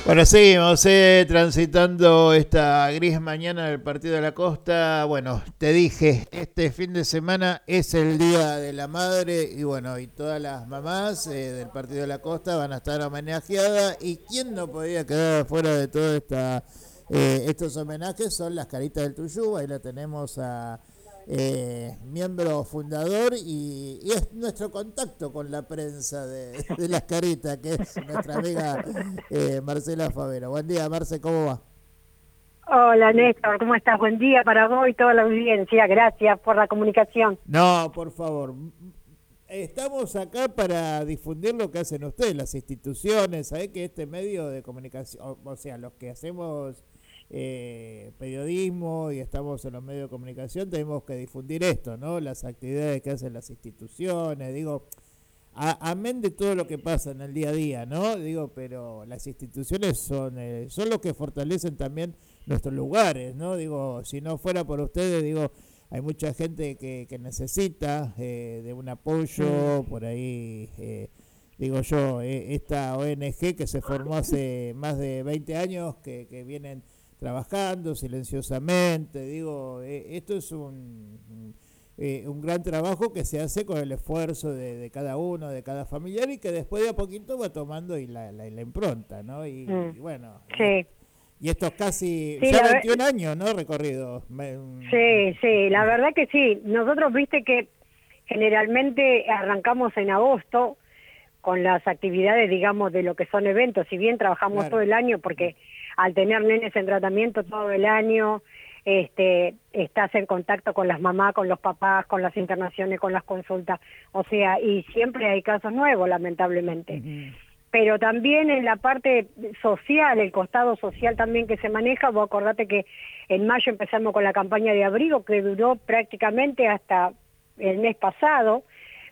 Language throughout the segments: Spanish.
Bueno, seguimos transitando esta gris mañana del Partido de la Costa. Bueno, te dije, este fin de semana es el Día de la Madre y bueno, y todas las mamás del Partido de la Costa van a estar homenajeadas. ¿Y quién no podía quedar fuera de todos estos homenajes? Son las Caritas del Tuyú. Ahí la tenemos a miembro fundador y es nuestro contacto con la prensa de las Caritas, que es nuestra amiga Marcela Favero. Buen día, Marce, ¿cómo va? Hola Néstor, ¿cómo estás? Buen día para vos y toda la audiencia. Gracias por la comunicación. No, por favor. Estamos acá para difundir lo que hacen ustedes, las instituciones. Sabés que este medio de comunicación, o sea, los que hacemos periodismo y estamos en los medios de comunicación, tenemos que difundir esto, ¿no? Las actividades que hacen las instituciones, digo, amén de todo lo que pasa en el día a día, ¿no? Digo, pero las instituciones son los que fortalecen también nuestros lugares, ¿no? Digo, si no fuera por ustedes, digo, hay mucha gente que necesita de un apoyo, por ahí, digo yo, esta ONG que se formó hace más de 20 años, que vienen trabajando silenciosamente, digo, esto es un gran trabajo que se hace con el esfuerzo de cada uno, de cada familiar y que después de a poquito va tomando y la impronta, ¿no? Y bueno, Sí, y estos casi, sí, ya 21 años, ¿no? Recorrido. sí, la verdad que sí. Nosotros, viste que generalmente arrancamos en agosto con las actividades, digamos, de lo que son eventos. Si bien trabajamos todo Claro. el año, porque al tener nenes en tratamiento todo el año, estás en contacto con las mamás, con los papás, con las internaciones, con las consultas, o sea, y siempre hay casos nuevos, lamentablemente. Ujú. Pero también en la parte social, el costado social también que se maneja, vos acordate que en mayo empezamos con la campaña de abrigo que duró prácticamente hasta el mes pasado,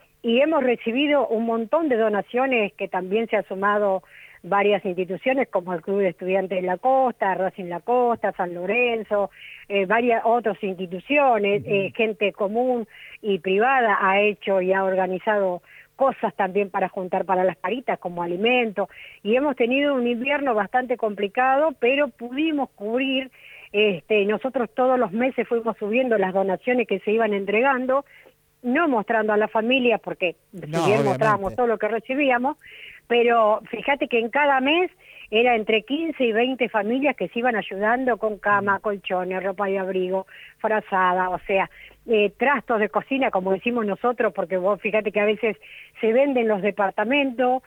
y hemos recibido un montón de donaciones que también se ha sumado varias instituciones como el Club de Estudiantes de la Costa, Racing La Costa, San Lorenzo, varias otras instituciones, gente común y privada ha hecho y ha organizado cosas también para juntar para las caritas como alimentos, y hemos tenido un invierno bastante complicado, pero pudimos cubrir, nosotros todos los meses fuimos subiendo las donaciones que se iban entregando, no mostrando a la familia, porque si No, bien mostrábamos obviamente. todo lo que recibíamos, pero fíjate que en cada mes era entre 15 y 20 familias que se iban ayudando con cama, colchones, ropa de abrigo, frazada, o sea, trastos de cocina, como decimos nosotros, porque vos fíjate que a veces se venden los departamentos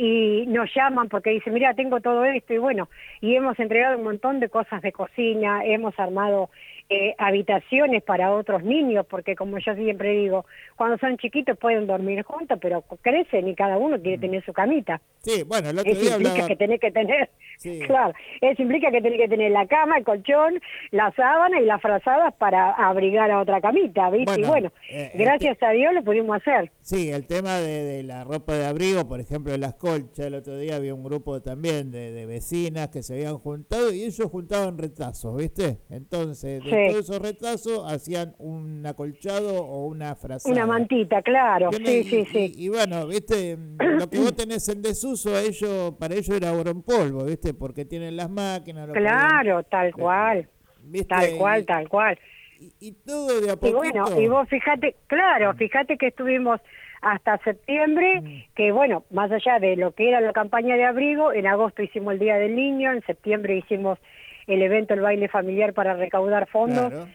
y nos llaman porque dicen, mira, tengo todo esto, y bueno, y hemos entregado un montón de cosas de cocina, hemos armado habitaciones para otros niños, porque como yo siempre digo, cuando son chiquitos pueden dormir juntos, pero crecen y cada uno quiere tener su camita. Sí, bueno, el otro Eso día implica hablaba, que tenés que tener, sí, claro, eso implica que tenés que tener la cama, el colchón, la sábana y las frazadas para abrigar a otra camita, ¿viste? Y bueno, bueno, gracias a Dios lo pudimos hacer. sí, el tema de la ropa de abrigo, por ejemplo, de las colchas, el otro día había un grupo también de vecinas que se habían juntado y ellos juntaban retazos, ¿viste? Entonces, de Sí, todos esos retazos hacían un acolchado o una una frazada. mantita, claro, sí, sí, sí. Y bueno, ¿viste? Lo que vos tenés en desuso, para ellos era oro en polvo, ¿viste? Porque tienen las máquinas, lo podían, Claro, tal cual, tal ¿viste? cual, tal cual. Y todo de a Y bueno, y poquito. vos fíjate, claro, fíjate que estuvimos hasta septiembre, Mm, que bueno, más allá de lo que era la campaña de abrigo, en agosto hicimos el Día del Niño, en septiembre hicimos el evento, el baile familiar para recaudar fondos, claro.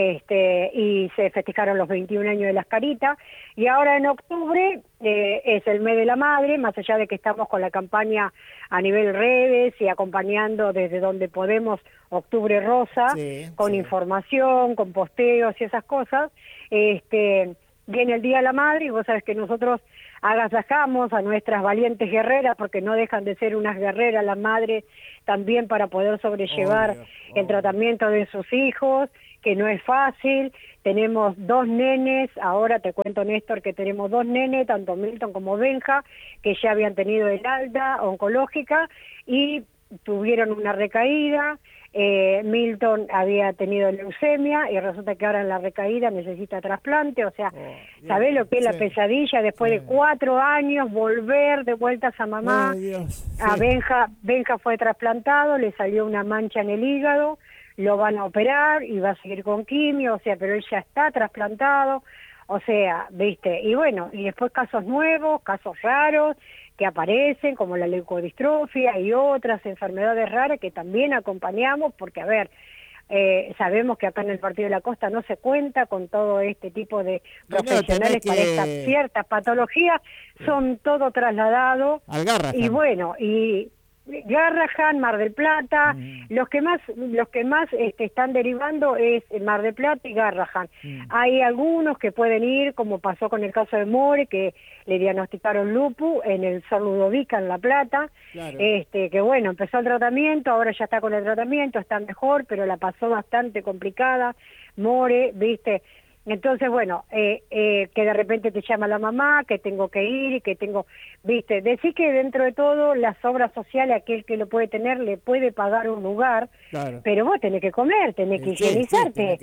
y se festejaron los 21 años de las Caritas, y ahora en octubre es el mes de la madre, más allá de que estamos con la campaña a nivel redes y acompañando desde donde podemos Octubre Rosa, Sí, con sí. información, con posteos y esas cosas, viene el Día de la Madre y vos sabés que nosotros agasajamos a nuestras valientes guerreras, porque no dejan de ser unas guerreras las madres, también para poder sobrellevar Obvio, el obvio. tratamiento de sus hijos, que no es fácil. Tenemos dos nenes, ahora te cuento, Néstor, que tenemos dos nenes, tanto Milton como Benja, que ya habían tenido el alta oncológica, y tuvieron una recaída, Milton había tenido leucemia y resulta que ahora en la recaída necesita trasplante, o sea, ¿sabés lo que es la pesadilla? Después de 4 años volver de vueltas a mamá, a Benja fue trasplantado, le salió una mancha en el hígado, lo van a operar y va a seguir con quimio, o sea, pero él ya está trasplantado, o sea, viste, y bueno, y después casos nuevos, casos raros que aparecen, como la leucodistrofia y otras enfermedades raras que también acompañamos, porque a ver, sabemos que acá en el Partido de la Costa no se cuenta con todo este tipo de profesionales para estas ciertas patologías, son todo trasladado, y bueno, y Garrahan, Mar del Plata, los que más están derivando es Mar del Plata y Garrahan. Hay algunos que pueden ir, como pasó con el caso de More, que le diagnosticaron lupus en el Sor Ludovica en La Plata, claro. Que bueno, empezó el tratamiento, ahora ya está con el tratamiento, está mejor, pero la pasó bastante complicada, More, viste. Entonces, bueno, que de repente te llama la mamá, que tengo que ir y que tengo, viste, decir que dentro de todo las obras sociales, aquel que lo puede tener, le puede pagar un lugar, claro. Pero vos tenés que comer, tenés que higienizarte,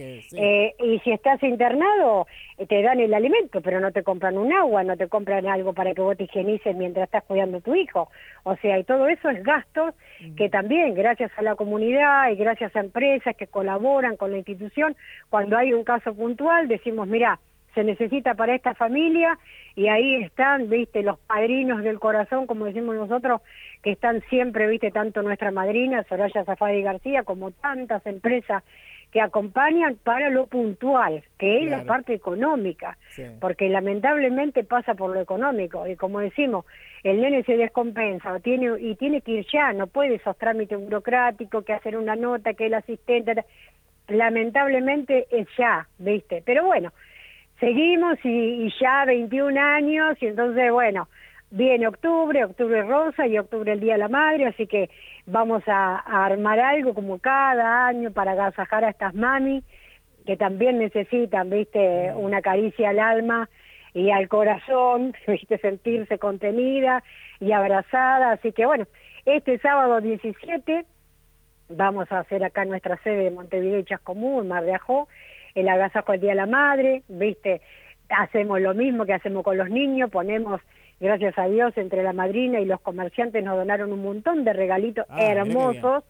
y si estás internado, te dan el alimento, pero no te compran un agua, no te compran algo para que vos te higienices mientras estás cuidando a tu hijo, o sea, y todo eso es gastos que también, gracias a la comunidad y gracias a empresas que colaboran con la institución, cuando hay un caso puntual, decimos, mira, se necesita para esta familia, y ahí están, viste, los padrinos del corazón, como decimos nosotros, que están siempre, viste, tanto nuestra madrina, Soraya Zafadi García, como tantas empresas que acompañan para lo puntual, que es la parte económica, porque lamentablemente pasa por lo económico, y como decimos, el nene se descompensa, tiene que ir ya, no puede esos trámites burocráticos, que hacer una nota, que el asistente, lamentablemente es ya, viste, pero bueno, seguimos y ya 21 años, y entonces bueno, viene octubre rosa y octubre el Día de la Madre, así que vamos a armar algo como cada año para agasajar a estas mami que también necesitan, viste, una caricia al alma y al corazón, viste, sentirse contenida y abrazada, así que bueno, este sábado 17 vamos a hacer acá nuestra sede de Montevideo y Chascomún, Mar de Ajó, el agasajo al Día de la Madre, viste, hacemos lo mismo que hacemos con los niños, ponemos, gracias a Dios, entre la madrina y los comerciantes nos donaron un montón de regalitos hermosos,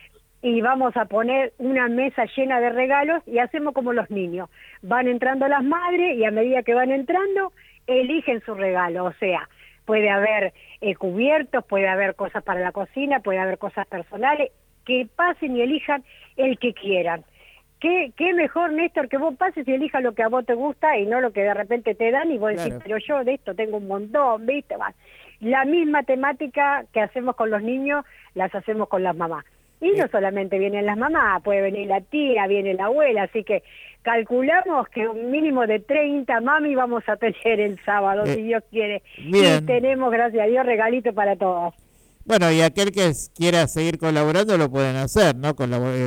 y vamos a poner una mesa llena de regalos y hacemos como los niños, van entrando las madres y a medida que van entrando, eligen su regalo, o sea, puede haber cubiertos, puede haber cosas para la cocina, puede haber cosas personales, que pasen y elijan el que quieran. ¿Qué mejor, Néstor, que vos pases y elijas lo que a vos te gusta y no lo que de repente te dan y vos decís, pero yo de esto tengo un montón, ¿viste? La misma temática que hacemos con los niños, las hacemos con las mamás. Y no solamente vienen las mamás, puede venir la tía, viene la abuela, así que calculamos que un mínimo de 30 mami vamos a tener el sábado, si Dios quiere. Bien. Y tenemos, gracias a Dios, regalito para todos. Bueno, y aquel que quiera seguir colaborando lo pueden hacer, ¿no?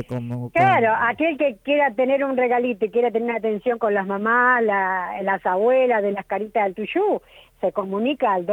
Claro, aquel que quiera tener un regalito y quiera tener atención con las mamás, las abuelas de las caritas del tuyú, se comunica al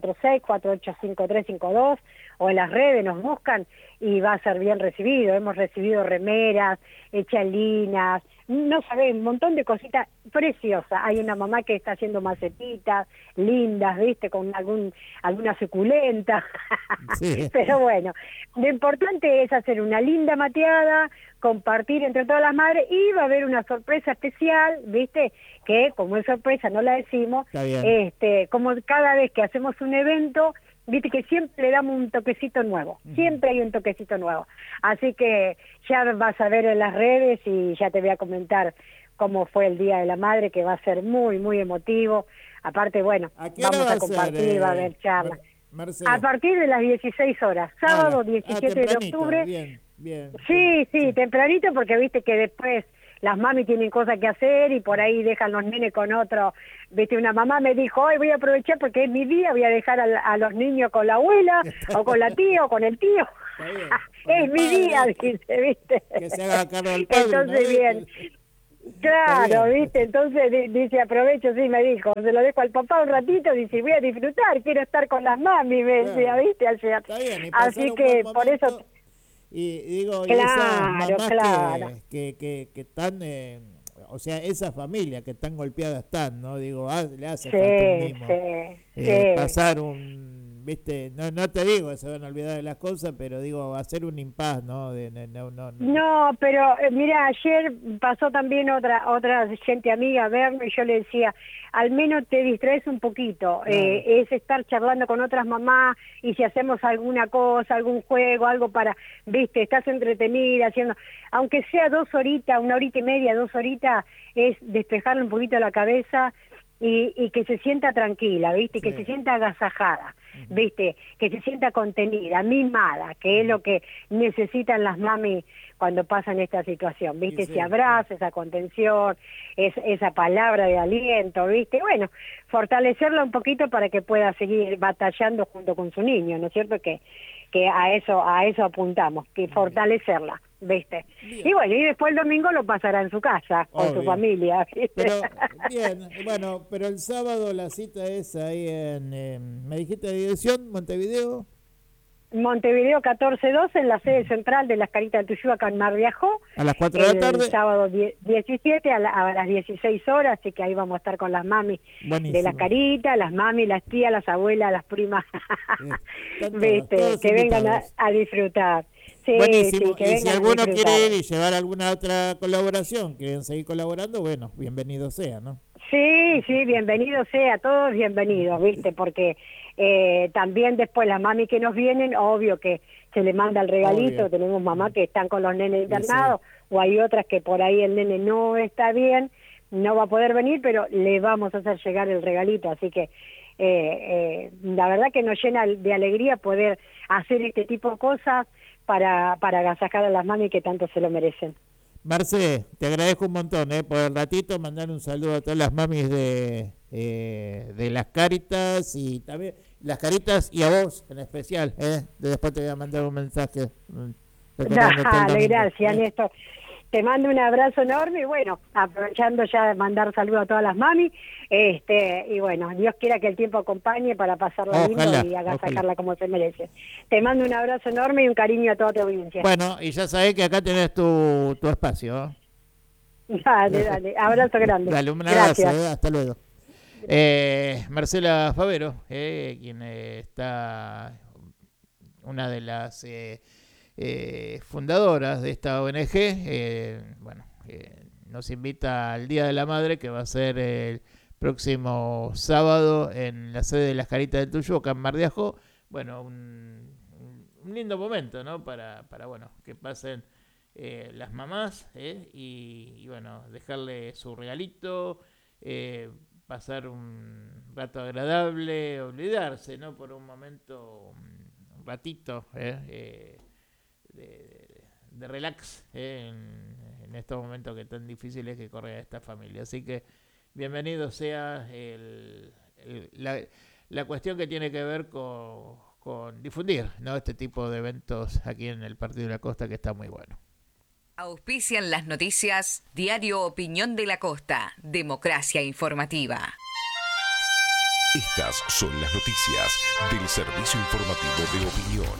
2246-485352 o en las redes nos buscan y va a ser bien recibido. Hemos recibido remeras, echalinas, no sabés, un montón de cositas preciosas. Hay una mamá que está haciendo macetitas lindas, viste, con alguna suculenta. Sí. Pero bueno, lo importante es hacer una linda mateada, compartir entre todas las madres, y va a haber una sorpresa especial, viste, que como es sorpresa no la decimos, como cada vez que hacemos un evento, viste que siempre le damos un toquecito nuevo, siempre hay un toquecito nuevo, así que ya vas a ver en las redes y ya te voy a comentar cómo fue el Día de la Madre, que va a ser muy, muy emotivo, aparte, bueno, vamos a compartir, va a haber charlas, a partir de las 16 horas, sábado 17 de octubre, bien. Sí, tempranito, porque viste que después las mami tienen cosas que hacer y por ahí dejan los nenes con otro. Viste, una mamá me dijo, hoy voy a aprovechar porque es mi día, voy a dejar a los niños con la abuela, o con la tía, o con el tío. Es mi día, dice, viste. Que se haga cargo del padre. Entonces, bien. Claro, ¿viste? Entonces dice, aprovecho, sí, me dijo, se lo dejo al papá un ratito, dice, voy a disfrutar, quiero estar con las mami, me decía, ¿viste? Ayer. Está bien, y Así que por eso... Y digo, y esas Claro, mamás claro. que están, o sea, esa familia que tan golpeada están, ¿no? Digo, le hace falta un Sí, mimo. sí. Pasar viste, no te digo que se van a olvidar de las cosas, pero digo, hacer un impas, ¿no? No, pero mira, ayer pasó también otra gente amiga a verme y yo le decía, al menos te distraes un poquito, Claro. Es estar charlando con otras mamás y si hacemos alguna cosa, algún juego, algo para, viste, estás entretenida haciendo, aunque sea 2 horitas, 1 horita y media, 2 horitas, es despejarle un poquito la cabeza y que se sienta tranquila, ¿viste? Sí. Que se sienta agasajada, ¿viste? Que se sienta contenida, mimada, que es lo que necesitan las mami cuando pasan esta situación, ¿viste? Sí, Ese abrazo, esa contención, esa palabra de aliento, ¿viste? Bueno, fortalecerla un poquito para que pueda seguir batallando junto con su niño, ¿no es cierto? Que a eso apuntamos, que fortalecerla, ¿viste? Bien. Y bueno, y después el domingo lo pasará en su casa, con su Obvio. familia, ¿viste? Pero, bien, bueno, pero el sábado la cita es ahí me dijiste de dirección, Montevideo. Montevideo 1412 en la sede central de las Caritas del Tuyú, acá en Mar de Ajó. A las 4 de la tarde. El sábado 17 a las 16 horas, así que ahí vamos a estar con las mami Buenísimo. de las Caritas, las mami, las tías, las abuelas, las primas, Están ¿viste? todos Que vengan invitados. a disfrutar. Sí, Buenísimo. sí, que Y si vengan a alguno disfrutar. quiere ir y llevar alguna otra colaboración, quieren seguir colaborando, bueno, bienvenido sea, ¿no? Sí, bienvenido sea, todos bienvenidos, ¿viste? Porque también después las mami que nos vienen, obvio que se le manda el regalito, Obvio. tenemos mamá que están con los nenes Sí, internados, o hay otras que por ahí el nene no está bien, no va a poder venir, pero le vamos a hacer llegar el regalito, así que la verdad que nos llena de alegría poder hacer este tipo de cosas para agasajar a las mami que tanto se lo merecen. Marce, te agradezco un montón, por el ratito, mandar un saludo a todas las mamis de las Caritas y también las Caritas y a vos en especial, Después te voy a mandar un mensaje. Dale, gracias, Néstor. Te mando un abrazo enorme y bueno, aprovechando ya de mandar saludos a todas las mami, y bueno, Dios quiera que el tiempo acompañe para pasarla lindo y agasajarla como se merece. Te mando un abrazo enorme y un cariño a toda tu audiencia. Bueno, y ya sabés que acá tenés tu espacio. Dale, abrazo grande. Dale, un abrazo, Gracias. Hasta luego. Marcela Favero, quien está una de las fundadoras de esta ONG, nos invita al Día de la Madre, que va a ser el próximo sábado en la sede de las Caritas del Tuyú, acá en Mar de Ajó. Bueno, un lindo momento, ¿no? Para bueno, que pasen las mamás, y bueno, dejarle su regalito, pasar un rato agradable, olvidarse, ¿no? Por un momento, un ratito, de relax, en estos momentos que tan difíciles que corre a esta familia. Así que bienvenido sea la cuestión que tiene que ver con difundir, ¿no? Este tipo de eventos aquí en el Partido de la Costa, que está muy bueno. Auspician las noticias Diario Opinión de la Costa, Democracia Informativa. Estas son las noticias del Servicio Informativo de Opinión.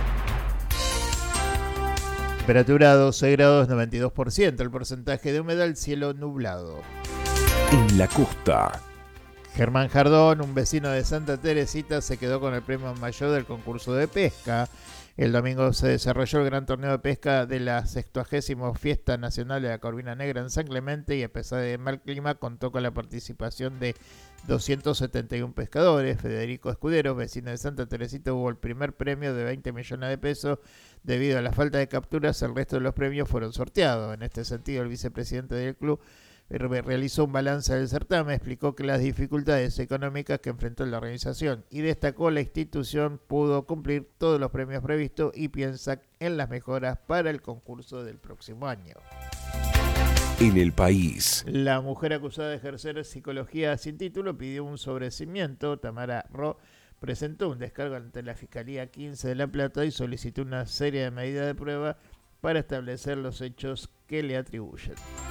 Temperatura 12 grados, 92%. El porcentaje de humedad, el cielo nublado. En la costa. Germán Jardón, un vecino de Santa Teresita, se quedó con el premio mayor del concurso de pesca. El domingo se desarrolló el gran torneo de pesca de la 60ª Fiesta Nacional de la Corvina Negra en San Clemente y a pesar de mal clima contó con la participación de 271 pescadores. Federico Escudero, vecino de Santa Teresita, hubo el primer premio de 20 millones de pesos. Debido a la falta de capturas, el resto de los premios fueron sorteados. En este sentido, el vicepresidente del club realizó un balance del certamen, explicó que las dificultades económicas que enfrentó la organización y destacó la institución pudo cumplir todos los premios previstos y piensa en las mejoras para el concurso del próximo año. En el país. La mujer acusada de ejercer psicología sin título pidió un sobreseimiento. Tamara Ro presentó un descargo ante la Fiscalía 15 de La Plata y solicitó una serie de medidas de prueba para establecer los hechos que le atribuyen.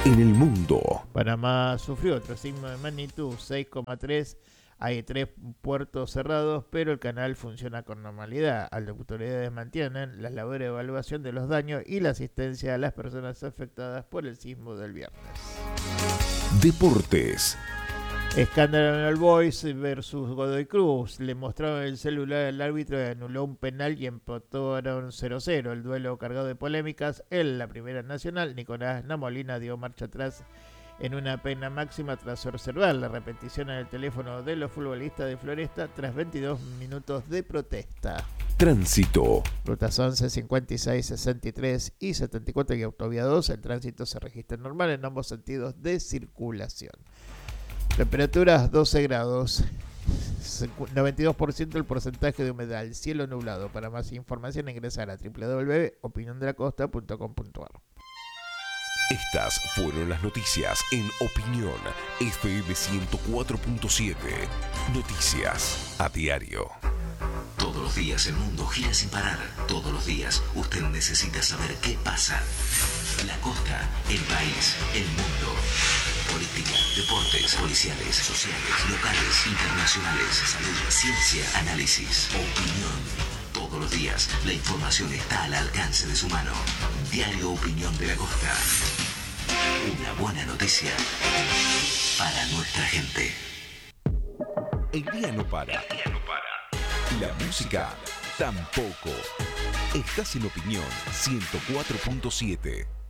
en el mundo. Panamá sufrió otro signo de magnitud 6,3. Hay 3 puertos cerrados, pero el canal funciona con normalidad. Las autoridades mantienen las labores de evaluación de los daños y la asistencia a las personas afectadas por el sismo del viernes. Deportes. Escándalo en el Boys versus Godoy Cruz. Le mostraron el celular al árbitro y anuló un penal y empataron 0-0. El duelo cargado de polémicas. En la Primera Nacional, Nicolás Namolina dio marcha atrás en una pena máxima tras observar la repetición en el teléfono de los futbolistas de Floresta tras 22 minutos de protesta. Tránsito. Rutas 11, 56, 63 y 74 y Autovía 2. El tránsito se registra normal en ambos sentidos de circulación. Temperaturas 12 grados. 92% el porcentaje de humedad. Cielo nublado. Para más información ingresar a www.opiniondelacosta.com.ar. Estas fueron las noticias en Opinión FM 104.7. Noticias a diario. Todos los días el mundo gira sin parar. Todos los días usted necesita saber qué pasa. La costa, el país, el mundo. Política, deportes, policiales, sociales, locales, internacionales, salud, ciencia, análisis, opinión. Todos los días la información está al alcance de su mano. Diario Opinión de la Costa. Una buena noticia para nuestra gente. El día no para. La música tampoco. Estás en Opinión 104.7.